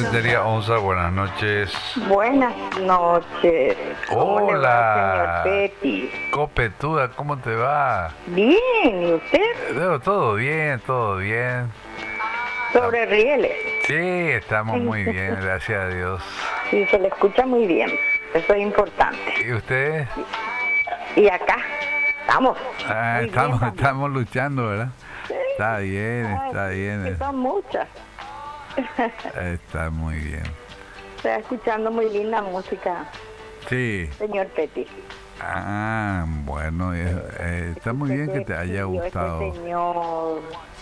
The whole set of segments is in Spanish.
Cafetería Onza, buenas noches. Buenas noches. ¿Cómo le va, señor Hola, Petty? copetuda, ¿cómo te va? Bien, ¿y usted? Todo bien, todo bien. Sobre rieles. Sí, estamos muy bien, gracias a Dios. Sí, se le escucha muy bien. Eso es importante. ¿Y ustedes? Y acá estamos. Ah, Muy bien también. estamos luchando, ¿verdad? Sí. Está bien, Ay, está que bien, son muchas. está muy bien. Está escuchando muy linda música, Sí. señor Petty. Ah, bueno, está muy bien que te haya Pidió gustado. este señor,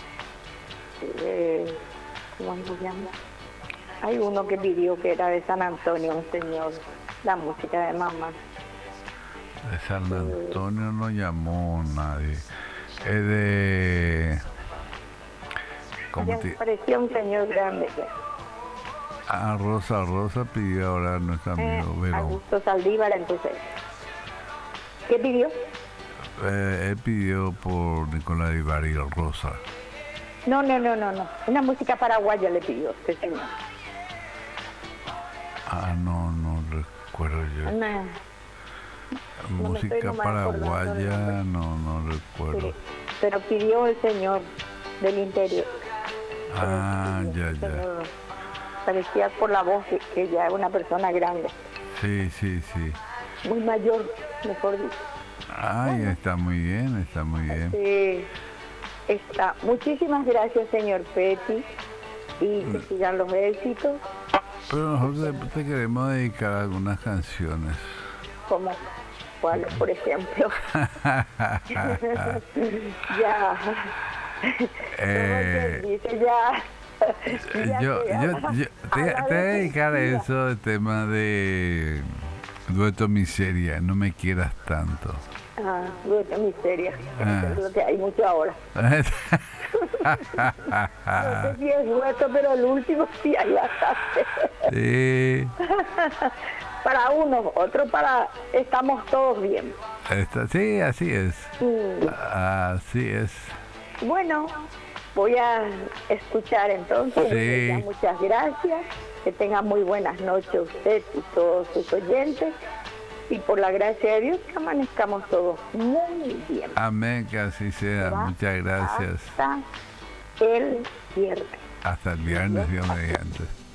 eh, ¿cómo se llama? Hay uno que pidió que era de San Antonio, un señor, la música de mamá. De San Antonio no llamó nadie. Es de... ¿Cómo Ya te...? parecía un señor grande. Ah, Rosa pidió ahora a nuestro amigo Verón. Augusto Saldívar, entonces. ¿Qué pidió? Él pidió por Nicolás Ibarri Rosa. No. Una música paraguaya le pidió este señor. Ah, no recuerdo yo. Una, no me estoy Música nomás acordando del paraguaya, nombre. no recuerdo. Pero pidió el señor del interior. Ah, ya. Señor, parecía por la voz que ya es una persona grande, Sí. muy mayor, mejor dicho. Ay, Bueno. está muy bien. Sí, está. Muchísimas gracias, señor Petty, y que sigan los éxitos, Pero nosotros te queremos dedicar algunas canciones. como cuáles, por ejemplo. Ya, Eh, dice ya. yo te voy a dedicar a eso. eso, el tema de Dueto Miseria, no me quieras tanto. Dueto miseria. Ah. Es lo que hay mucho ahora. No sé si es dueto, pero el último sí hay bastante. Sí, Para uno, otro para... Estamos todos bien. sí, así es. Mm. Así es. Bueno, voy a escuchar entonces. Sí. Ya, muchas gracias. Que tengan muy buenas noches usted y todos sus oyentes. Y por la gracia de Dios que amanezcamos todos muy bien. Amén, que así sea. ¿Verdad? Muchas gracias. Hasta el viernes. Hasta el viernes, Dios mediante.